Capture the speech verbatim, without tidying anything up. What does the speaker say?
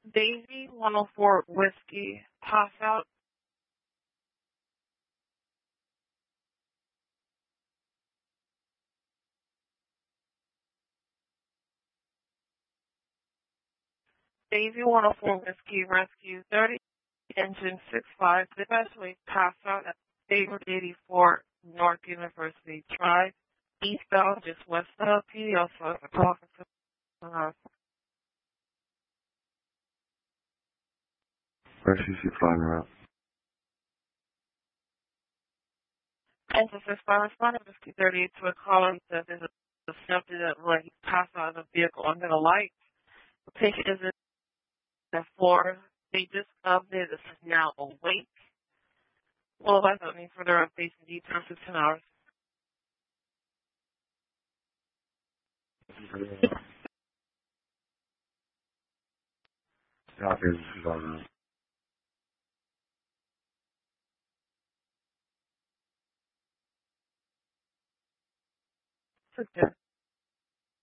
Daisy one oh four Whiskey, pass out. Daisy one oh four Whiskey, rescue thirty, engine six five, eventually pass out at Favorite eighty-four North University Drive, eastbound, just west of P D also talking to uh, Rescue six five route. engine six five responded Whiskey thirty-eight to a caller that there's a symptom that like he passed out of the vehicle under the light. The patient is in the floor. They just updated this is now awake. Well, that's not any further updates and details to ten hours. Yeah, okay, this is on route. Okay.